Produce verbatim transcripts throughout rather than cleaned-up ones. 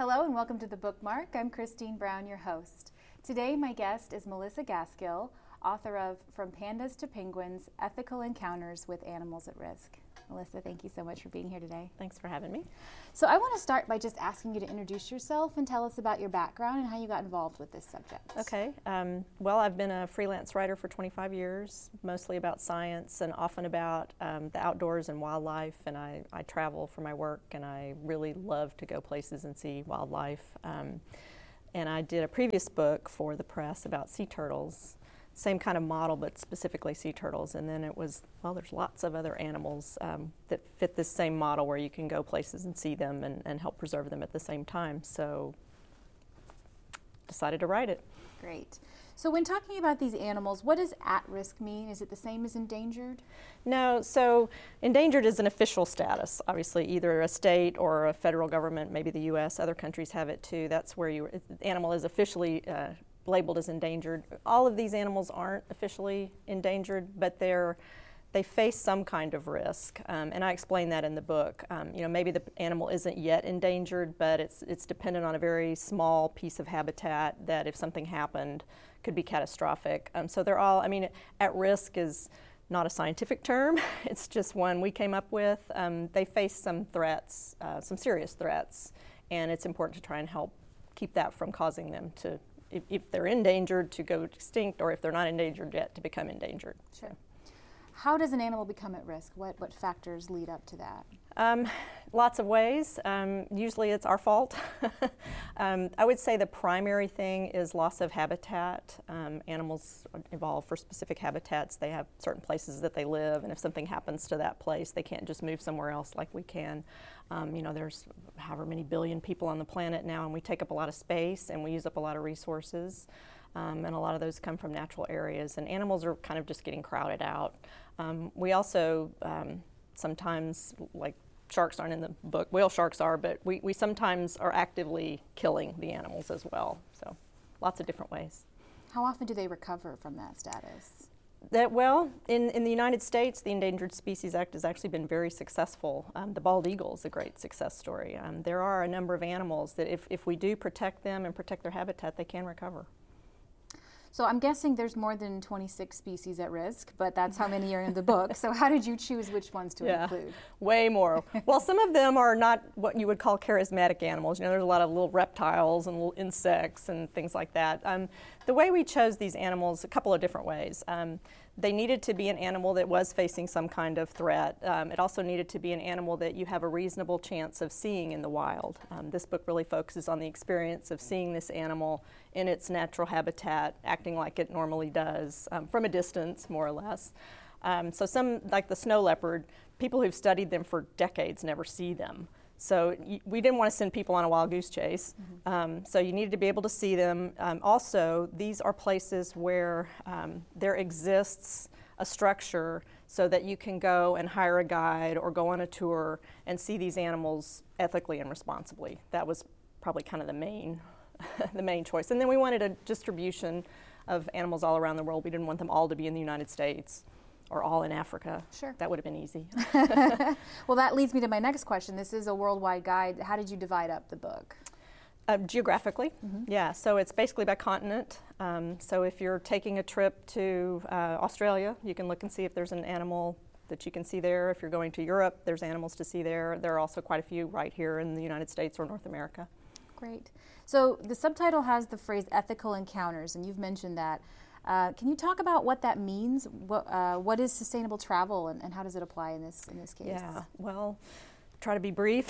Hello and welcome to The Bookmark. I'm Christine Brown, your host. Today my guest is Melissa Gaskill, author of From Pandas to Penguins, Ethical Encounters with Animals at Risk. Melissa, thank you so much for being here today. Thanks for having me. So I want to start by just asking you to introduce yourself and tell us about your background and how you got involved with this subject. Okay. Um, well, I've been a freelance writer for twenty-five years, mostly about science and often about um, the outdoors and wildlife. And I, I travel for my work, and I really love to go places and see wildlife. Um, and I did a previous book for the press about sea turtles. Same kind of model, but specifically sea turtles. And then it was, well, there's lots of other animals um, that fit this same model where you can go places and see them and, and help preserve them at the same time. So decided to write it. Great. So when talking about these animals, what does at risk mean? Is it the same as endangered? No, so endangered is an official status, obviously, either a state or a federal government, maybe the U S, other countries have it too. That's where you, the animal is officially uh, labeled as endangered. All of these animals aren't officially endangered, but they're they face some kind of risk, um, and I explain that in the book. Um, you know, maybe the animal isn't yet endangered, but it's it's dependent on a very small piece of habitat that, if something happened, could be catastrophic. Um, so they're all. I mean, at risk is not a scientific term. It's just one we came up with. Um, they face some threats, uh, some serious threats, and it's important to try and help keep that from causing them to. If, if they're endangered, to go extinct, or if they're not endangered yet, to become endangered. Sure. So. How does an animal become at risk? What what factors lead up to that? Um, lots of ways. Um, usually it's our fault. um, I would say the primary thing is loss of habitat. Um, animals evolve for specific habitats. They have certain places that they live, and if something happens to that place, they can't just move somewhere else like we can. Um, you know, there's however many billion people on the planet now, and we take up a lot of space, and we use up a lot of resources. Um, and a lot of those come from natural areas, and animals are kind of just getting crowded out. Um, we also um, sometimes, like sharks aren't in the book, whale sharks are, but we, we sometimes are actively killing the animals as well. So lots of different ways. How often do they recover from that status? That, well, in, in the United States, the Endangered Species Act has actually been very successful. Um, the bald eagle is a great success story. Um, there are a number of animals that if, if we do protect them and protect their habitat, they can recover. So I'm guessing there's more than twenty-six species at risk, but that's how many are in the book. So how did you choose which ones to yeah, include? Way more. Well, some of them are not what you would call charismatic animals. You know, there's a lot of little reptiles and little insects and things like that. Um, the way we chose these animals, a couple of different ways. Um, They needed to be an animal that was facing some kind of threat. Um, it also needed to be an animal that you have a reasonable chance of seeing in the wild. Um, this book really focuses on the experience of seeing this animal in its natural habitat, acting like it normally does, um, from a distance, more or less. Um, so some, like the snow leopard, people who've studied them for decades never see them. So y- we didn't want to send people on a wild goose chase. Mm-hmm. Um, so you needed to be able to see them. Um, also, these are places where um, there exists a structure so that you can go and hire a guide or go on a tour and see these animals ethically and responsibly. That was probably kind of the main, the main choice. And then we wanted a distribution of animals all around the world. We didn't want them all to be in the United States or all in Africa. Sure. That would have been easy. Well, that leads me to my next question. This is a worldwide guide. How did you divide up the book? Uh, geographically, mm-hmm. yeah. So it's basically by continent. Um, so if you're taking a trip to uh, Australia, you can look and see if there's an animal that you can see there. If you're going to Europe, there's animals to see there. There are also quite a few right here in the United States or North America. Great. So the subtitle has the phrase ethical encounters, and you've mentioned that. Uh, can you talk about what that means? What, uh, what is sustainable travel, and, and how does it apply in this in this case? Yeah, well, try to be brief.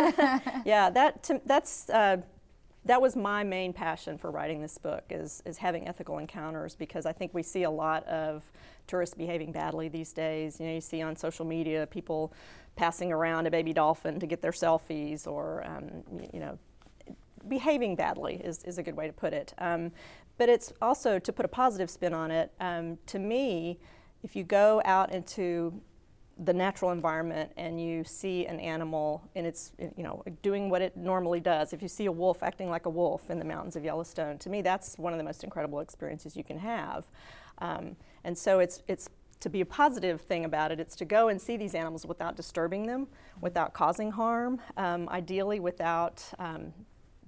yeah, that to, that's uh, that was my main passion for writing this book is is having ethical encounters, because I think we see a lot of tourists behaving badly these days. You know, you see on social media people passing around a baby dolphin to get their selfies, or um, you know, behaving badly is, is a good way to put it. Um, but it's also, to put a positive spin on it, um, to me, if you go out into the natural environment and you see an animal and it's, you know, doing what it normally does, if you see a wolf acting like a wolf in the mountains of Yellowstone, to me that's one of the most incredible experiences you can have. Um, and so it's it's to be a positive thing about it, it's to go and see these animals without disturbing them, without causing harm, um, ideally without um,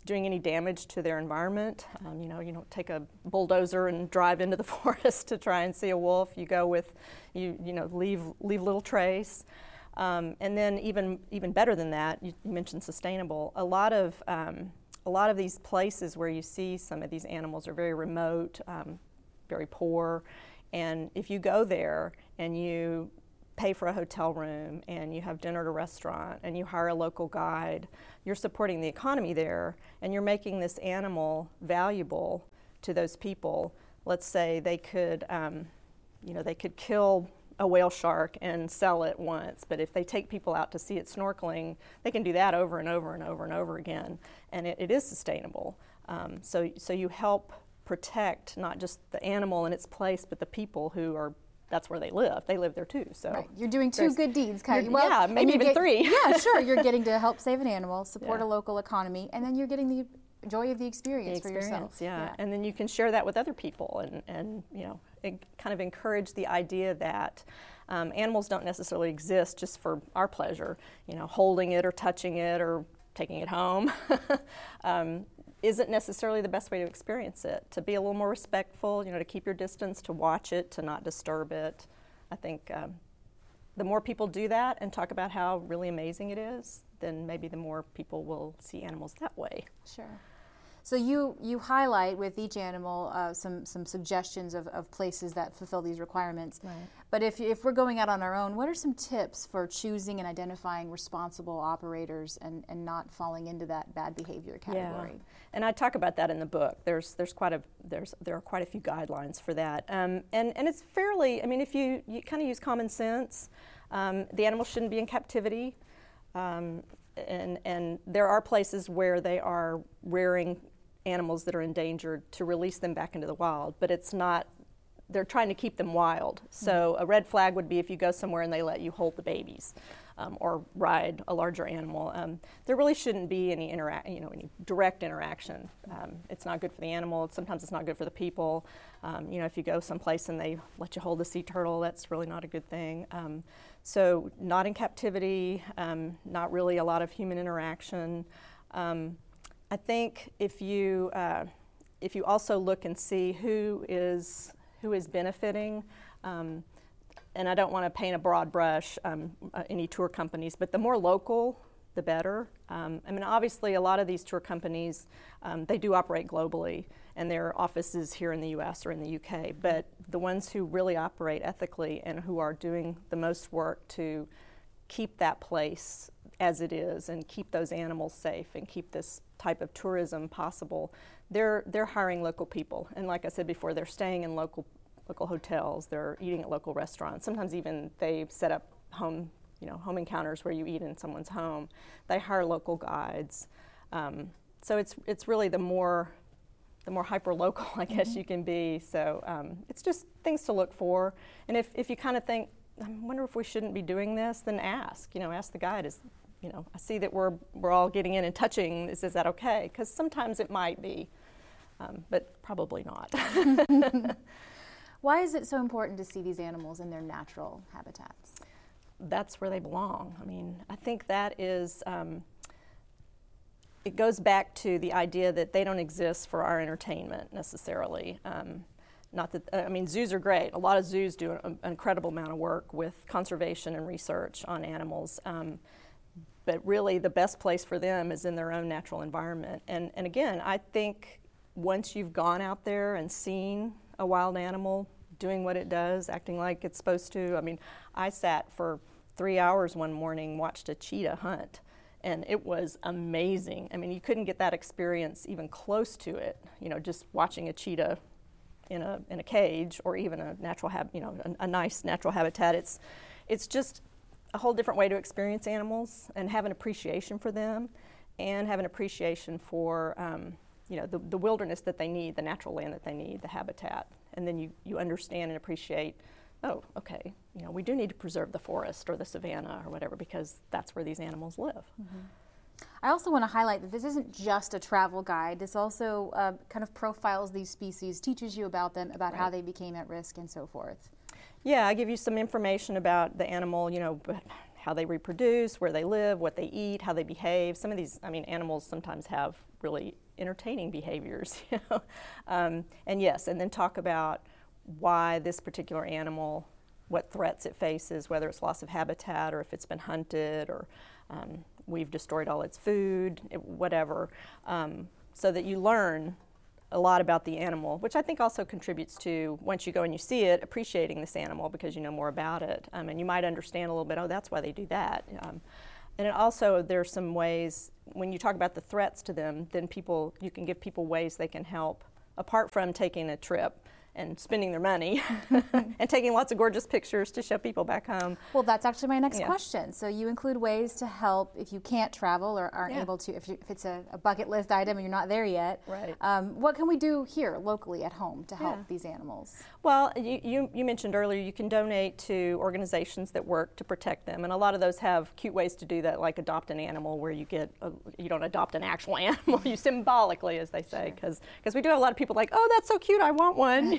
doing any damage to their environment. Um, you know, you don't take a bulldozer and drive into the forest to try and see a wolf. You go with, you you know, leave leave little trace. Um, and then even even better than that, you, you mentioned sustainable. A lot of um, a lot of these places where you see some of these animals are very remote, um, very poor, and if you go there and you pay for a hotel room and you have dinner at a restaurant and you hire a local guide, you're supporting the economy there, and you're making this animal valuable to those people. Let's say they could, um, you know, they could kill a whale shark and sell it once, but if they take people out to see it snorkeling, they can do that over and over and over and over again, and it, it is sustainable. Um, so, so you help protect not just the animal in its place, but the people who are, that's where they live. They live there too. So right. You're doing two good deeds, kind of. Well, yeah, maybe even get, three. Yeah, sure. You're getting to help save an animal, support Yeah. a local economy, and then you're getting the joy of the experience, The for experience, yourself. yeah. yeah. And then you can share that with other people, and, and you know, it kind of encourage the idea that um, animals don't necessarily exist just for our pleasure. You know, holding it or touching it or taking it home um, isn't necessarily the best way to experience it. To be a little more respectful, you know, to keep your distance, to watch it, to not disturb it. I think um, the more people do that and talk about how really amazing it is, then maybe the more people will see animals that way. Sure. So you, you highlight with each animal uh, some, some suggestions of, of places that fulfill these requirements. Right. But if, if we're going out on our own, what are some tips for choosing and identifying responsible operators and, and not falling into that bad behavior category? Yeah. And I talk about that in the book. There's there's quite a there's there are quite a few guidelines for that. Um, and, and it's fairly, I mean, if you, you kind of use common sense, um, the animal shouldn't be in captivity. Um, and and there are places where they are rearing animals that are endangered to release them back into the wild, but it's not, they're trying to keep them wild. So a red flag would be if you go somewhere and they let you hold the babies um, or ride a larger animal. Um, there really shouldn't be any interact, you know, any direct interaction. Um, it's not good for the animal. Sometimes it's not good for the people. Um, you know, if you go someplace and they let you hold the sea turtle, that's really not a good thing. Um, so not in captivity, um, not really a lot of human interaction. Um, I think if you uh, if you also look and see who is who is benefiting, um, and I don't want to paint a broad brush, um, uh, any tour companies, but the more local, the better. Um, I mean, obviously, a lot of these tour companies, um, they do operate globally, and their offices here in the U S or in the U K, but the ones who really operate ethically and who are doing the most work to keep that place as it is and keep those animals safe and keep this type of tourism possible, they're they're hiring local people. And like I said before, they're staying in local local hotels, they're eating at local restaurants. Sometimes even they set up home, you know, home encounters where you eat in someone's home. They hire local guides. Um, so it's it's really the more the more hyper local, I guess, mm-hmm. you can be. So um, it's just things to look for. And if, if you kind of think, I wonder if we shouldn't be doing this, then ask. You know, ask the guide. Is you know, I see that we're we're all getting in and touching. Is is that okay? Because sometimes it might be, um, but probably not. Why is it so important to see these animals in their natural habitats? That's where they belong. I mean, I think that is. Um, it goes back to the idea that they don't exist for our entertainment necessarily. Um, Not that, uh, I mean, zoos are great. A lot of zoos do an, an incredible amount of work with conservation and research on animals. Um, but really, the best place for them is in their own natural environment. And, and again, I think once you've gone out there and seen a wild animal doing what it does, acting like it's supposed to. I mean, I sat for three hours one morning, watched a cheetah hunt, and it was amazing. I mean, you couldn't get that experience even close to it, you know, just watching a cheetah in a in a cage or even a natural hab, you know, a, a nice natural habitat. It's it's just a whole different way to experience animals and have an appreciation for them, and have an appreciation for um, you know the, the wilderness that they need, the natural land that they need, the habitat, and then you you understand and appreciate. Oh, okay. You know, we do need to preserve the forest or the savanna or whatever because that's where these animals live. Mm-hmm. I also want to highlight that this isn't just a travel guide. This also uh, kind of profiles these species, teaches you about them, about right. how they became at risk and so forth. Yeah, I give you some information about the animal, you know, how they reproduce, where they live, what they eat, how they behave. Some of these, I mean, animals sometimes have really entertaining behaviors, you know. Um, and yes, and then talk about why this particular animal, what threats it faces, whether it's loss of habitat or if it's been hunted or um, we've destroyed all its food, it, whatever, um, so that you learn a lot about the animal, which I think also contributes to, once you go and you see it, appreciating this animal because you know more about it. Um, and you might understand a little bit, oh, that's why they do that. Um, and it also, there's some ways, when you talk about the threats to them, then people, you can give people ways they can help, apart from taking a trip and spending their money and taking lots of gorgeous pictures to show people back home. Well, that's actually my next yeah. question. So you include ways to help if you can't travel or aren't yeah. able to, if, you, if it's a, a bucket list item and you're not there yet. Right. Um, what can we do here locally at home to help Yeah. these animals? Well, you, you, you mentioned earlier you can donate to organizations that work to protect them, and a lot of those have cute ways to do that, like adopt an animal, where you get a, you don't adopt an actual animal, you symbolically, as they say, because because we do have a lot of people like, oh, that's so cute, I want one.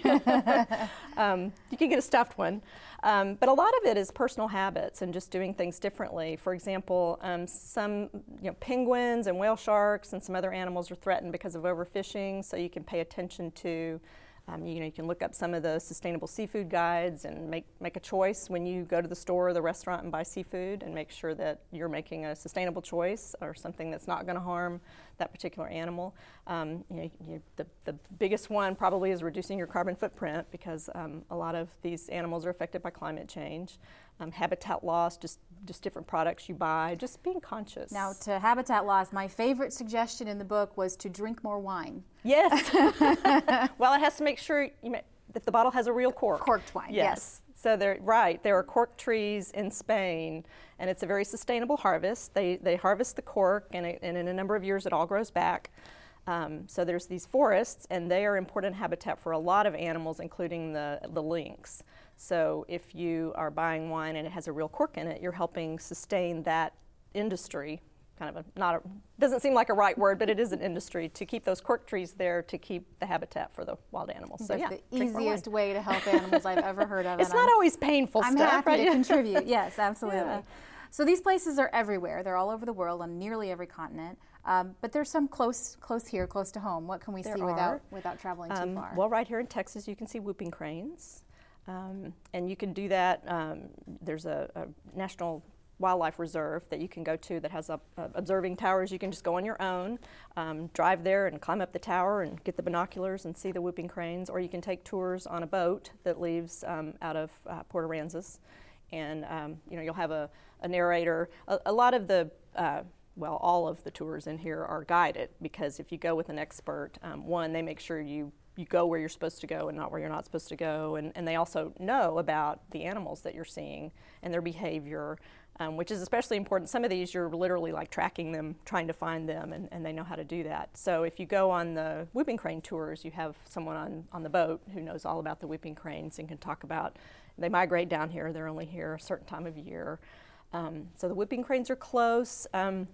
um, you can get a stuffed one. Um, but a lot of it is personal habits and just doing things differently. For example, um, some you know, penguins and whale sharks and some other animals are threatened because of overfishing, so you can pay attention to, um, you know, you can look up some of the sustainable seafood guides and make, make a choice when you go to the store or the restaurant and buy seafood, and make sure that you're making a sustainable choice or something that's not going to harm that particular animal. Um, you know, you, the, the biggest one probably is reducing your carbon footprint, because um, a lot of these animals are affected by climate change. Um, habitat loss, just, just different products you buy, just being conscious. Now, to habitat loss, my favorite suggestion in the book was to drink more wine. Yes. Well, it has to make sure you may, that the bottle has a real cork. Corked wine, yes. yes. So they're right. There are cork trees in Spain, and it's a very sustainable harvest. They they harvest the cork, and, it, and in a number of years, it all grows back. Um, so there's these forests, and they are important habitat for a lot of animals, including the the lynx. So if you are buying wine and it has a real cork in it, you're helping sustain that industry. Kind of a not a doesn't seem like a right word, but it is an industry to keep those cork trees there to keep the habitat for the wild animals. So That's yeah, the easiest way to help animals I've ever heard of. It's and not I'm, always painful I'm stuff, happy right? to contribute. Yes, absolutely. Yeah. So these places are everywhere. They're all over the world on nearly every continent. Um, but there's some close, close here, close to home. What can we There see are. without without traveling Um, too far? well, right here in Texas, you can see whooping cranes, um, and you can do that. Um, there's a, a national wildlife reserve that you can go to that has a, a observing towers. You can just go on your own, um, drive there and climb up the tower and get the binoculars and see the whooping cranes, or you can take tours on a boat that leaves um, out of uh, Port Aransas, and um, you know, you'll have a, a narrator. A, a lot of the uh, well, all of the tours in here are guided, because if you go with an expert, um, one, they make sure you you go where you're supposed to go and not where you're not supposed to go, and, and they also know about the animals that you're seeing and their behavior, um, which is especially important. Some of these you're literally like tracking them, trying to find them, and, and they know how to do that. So if you go on the whooping crane tours, you have someone on, on the boat who knows all about the whooping cranes and can talk about, they migrate down here, they're only here a certain time of year. Um, so the whooping cranes are close. Um,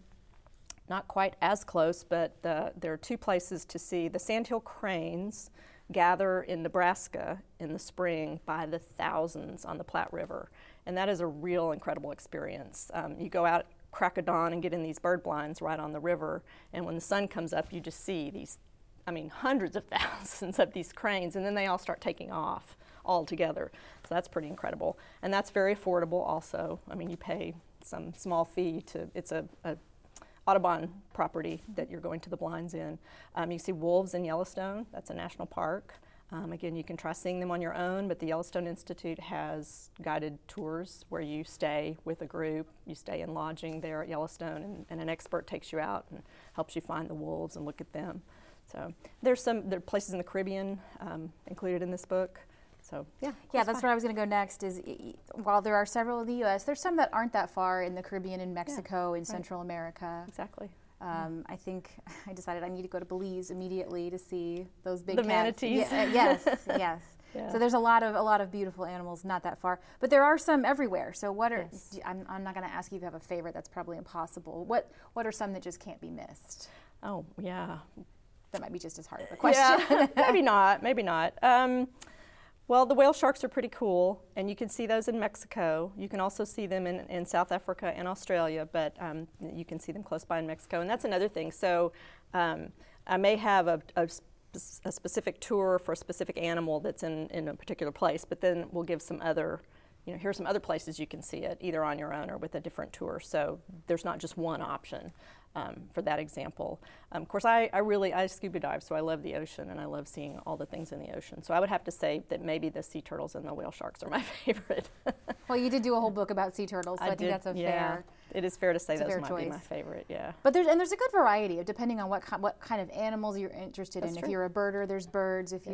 Not quite as close, but uh, there are two places to see. The sandhill cranes gather in Nebraska in the spring by the thousands on the Platte River, and that is a real incredible experience. Um, you go out crack of dawn and get in these bird blinds right on the river, and when the sun comes up, you just see these, I mean, hundreds of thousands of these cranes, and then they all start taking off all together. So that's pretty incredible, and that's very affordable also. I mean, you pay some small fee to, it's a, a Audubon property that you're going to the blinds in. Um, you see wolves in Yellowstone. That's a national park. Um, again, you can try seeing them on your own, but the Yellowstone Institute has guided tours where you stay with a group. You stay in lodging there at Yellowstone, and, and an expert takes you out and helps you find the wolves and look at them. So there's some there are places in the Caribbean um, included in this book. So yeah, yeah, that's where I was going to go next. Is while there are several in the U S, there's some that aren't that far in the Caribbean, in Mexico, yeah, in Central right. America. Exactly. Um, I think I decided I need to go to Belize immediately to see those big the cats. manatees. Yeah, uh, yes, yes. Yeah. So there's a lot of a lot of beautiful animals not that far, but there are some everywhere. So what are? Yes. I'm, I'm not going to ask you if you have a favorite. That's probably impossible. What What are some that just can't be missed? Oh yeah. That might be just as hard of a question. Yeah, maybe not. Maybe not. Um, Well, the whale sharks are pretty cool, and you can see those in Mexico. You can also see them in, in South Africa and Australia, but um, you can see them close by in Mexico. And that's another thing. So um, I may have a, a, sp- a specific tour for a specific animal that's in, in a particular place, but then we'll give some other, you know, here's some other places you can see it, either on your own or with a different tour. So there's not just one option. Um, for that example. Um, of course, I, I really, I scuba dive, so I love the ocean and I love seeing all the things in the ocean. So I would have to say that maybe the sea turtles and the whale sharks are my favorite. Well, you did do a whole book about sea turtles, so I, I think did, that's a yeah, fair it is fair to say those might choice. be my favorite, yeah. But there's, and there's a good variety, depending on what, ki- what kind of animals you're interested That's in. true. If you're a birder, there's birds. If you